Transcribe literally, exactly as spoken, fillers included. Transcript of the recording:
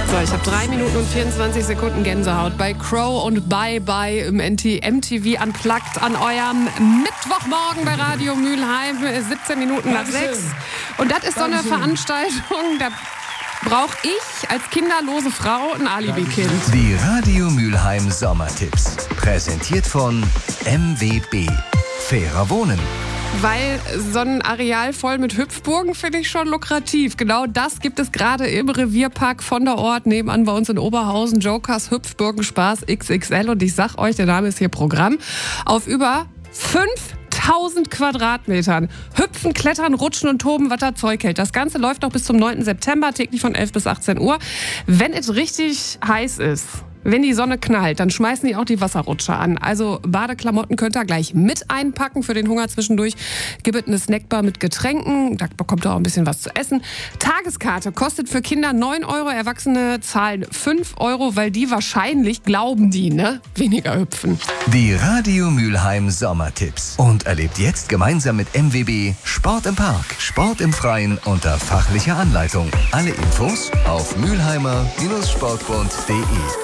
So, ich habe drei Minuten und vierundzwanzig Sekunden Gänsehaut bei Crow und Bye Bye im M T V Unplugged an eurem Mittwochmorgen bei Radio Mülheim, siebzehn Minuten nach sechs. Und das ist so eine Veranstaltung, da brauche ich als kinderlose Frau ein Alibi-Kind. Die Radio Mülheim Sommertipps, präsentiert von M W B. Fairer Wohnen. Weil so ein Areal voll mit Hüpfburgen finde ich schon lukrativ. Genau das gibt es gerade im Revierpark von der Ort nebenan bei uns in Oberhausen. Jokers Hüpfburgenspaß X X L. Und ich sag euch, der Name ist hier Programm. Auf über fünftausend Quadratmetern. Hüpfen, klettern, rutschen und toben, was das Zeug hält. Das Ganze läuft noch bis zum neunten September, täglich von elf bis achtzehn Uhr. Wenn es richtig heiß ist, wenn die Sonne knallt, dann schmeißen die auch die Wasserrutscher an. Also Badeklamotten könnt ihr gleich mit einpacken für den Hunger zwischendurch. Gibt es eine Snackbar mit Getränken, da bekommt ihr auch ein bisschen was zu essen. Tageskarte kostet für Kinder neun Euro, Erwachsene zahlen fünf Euro, weil die wahrscheinlich, glauben die, ne, weniger hüpfen. Die Radio Mülheim Sommertipps. Und erlebt jetzt gemeinsam mit M W B Sport im Park, Sport im Freien unter fachlicher Anleitung. Alle Infos auf mülheimer Bindestrich sportbund punkt de.